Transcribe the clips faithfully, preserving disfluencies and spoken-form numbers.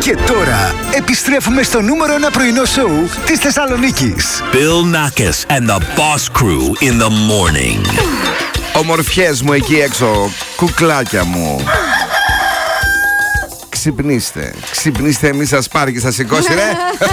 Και τώρα επιστρέφουμε στο νούμερο ένα πρωινό σοου της Θεσσαλονίκης. Bill Nackis and the Boss Crew in the morning. Ομορφιές μου εκεί έξω, κουκλάκια μου. Ξυπνήστε, ξυπνήστε, μη σας πάρει και σας σηκώσει, ρε.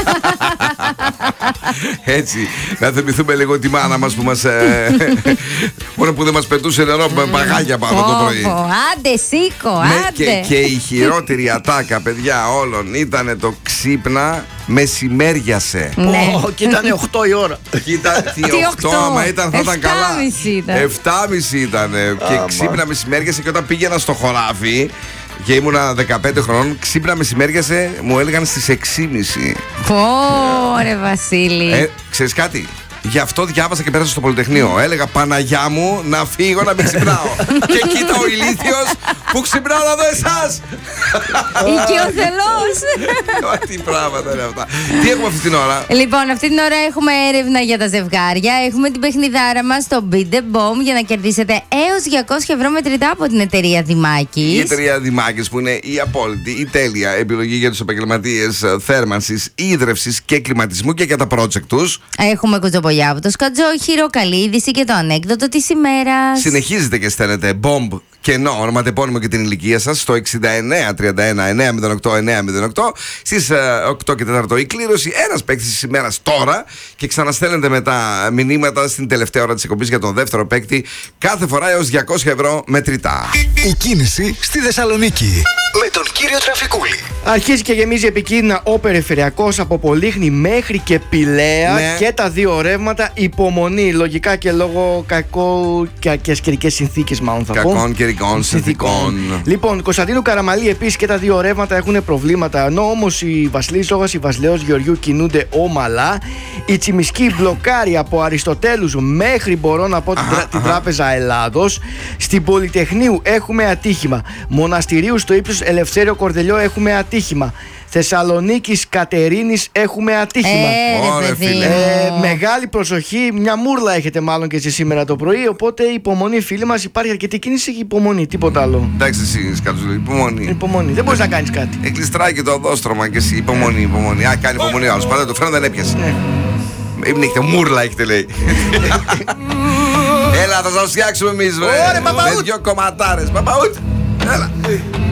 Έτσι, να θυμηθούμε λίγο τη μάνα μας που μας ε, μόνο που δεν μας πετούσε νερό με παγάκια πάνω το πρωί. Άντε σήκω, άντε. Και, και η χειρότερη ατάκα, παιδιά, όλων ήταν το ξύπνα μεσημέριασε. Ναι. Ω, και ήταν οκτώ η ώρα. Κοίτα, τι οκτώ, άμα ήταν θα ήταν καλά. εφτά και μισή ήταν. Και ξύπνα μεσημέριασε και όταν πήγαινα στο χωράφι και ήμουνα δεκαπέντε χρονών, ξύπνα μεσημέριασε, μου έλεγαν στις έξι και μισή. Ωρε Βασίλη. Ε, ξέρεις κάτι, γι' αυτό διάβασα και πέρασα στο Πολυτεχνείο. Έλεγα Παναγιά μου να φύγω να μην ξυπνάω. Και κοίτα ο ηλίθιος που ξυπνάω να δω εσάς. Οικειοθελώς. Τι πράγματα είναι αυτά. Τι έχουμε αυτή την ώρα? Λοιπόν, αυτή την ώρα έχουμε έρευνα για τα ζευγάρια. Έχουμε την παιχνιδάρα μας στο Beat the Bomb για να κερδίσετε έως διακόσια ευρώ μετρητά από την εταιρεία Δημάκης. Η εταιρεία Δημάκης που είναι η απόλυτη, η τέλεια επιλογή για τους επαγγελματίες θέρμανσης, ίδρευσης και κλιματισμού και για τα project τους. Έχουμε κουτσομπολιά από το σκατζόχυρο, καλή είδηση και το ανέκδοτο της ημέρας. Συνεχίζετε και στέλνετε bomb κενό, ονοματεπώνυμο και την ηλικία σας στο εξήντα εννέα τριάντα ένα εννιακόσια οκτώ εννιακόσια οκτώ. Στις οκτώ και τέσσερα η κλήρωση, ένας παίκτης της ημέρας τώρα, και ξαναστέλνετε μετά μηνύματα στην τελευταία ώρα της εκπομπής για τον δεύτερο παίκτη, κάθε φορά έως διακόσια ευρώ μετρητά. Η κίνηση στη Θεσσαλονίκη με τον κύριο Τραφικούλη. Αρχίζει και γεμίζει επικίνδυνα ο περιφερειακός από Πολύχνη μέχρι και Πηλαία, Ναι. και τα δύο ρεύματα. Υπομονή, λογικά και λόγω κακό και καιρικές συνθήκες, μάλλον θα πω. Κακών καιρικών συνθήκων. Λοιπόν, Κωνσταντίνου Καραμαλή επίσης και τα δύο ρεύματα έχουν προβλήματα. Ενώ όμως η Βασιλής Ζώγας, η Βασιλέως Γεωργιού κινούνται ομαλά. Η Τσιμισκή μπλοκάρει από Αριστοτέλους μέχρι, μπορώ να πω, την, τρα- την Τράπεζα Ελλάδος. Στην Πολυτεχνείου έχουμε ατύχημα. Μοναστηρίου στο ύψος Ελευθέριο Κορδελιό έχουμε ατύχημα. Θεσσαλονίκης Κατερίνης έχουμε ατύχημα. Ε, Ωραία, ρε παιδί φίλε. μου. Ε, μεγάλη προσοχή, μια μούρλα έχετε μάλλον και εσείς σήμερα το πρωί. Οπότε υπομονή, φίλοι μας, υπάρχει αρκετή κίνηση και υπομονή, τίποτα άλλο. Εντάξει, εσύ Σκατζούλη, υπομονή. Υπομονή, δεν μπορείς να κάνεις κάτι. Εκλειστράει και το οδόστρωμα και εσύ. Υπομονή, υπομονή. Α, κάνει υπομονή ο άλλος. Πάντα το φρένο δεν έπιασε. Ναι. Μην έχετε μούρλα, έχετε λέει. Έλα, θα σας φτιάξουμε εμείς, βρε. Ωραία, παπαούτ. Με δυο κομματάρες. Παπαούτ. Έλα.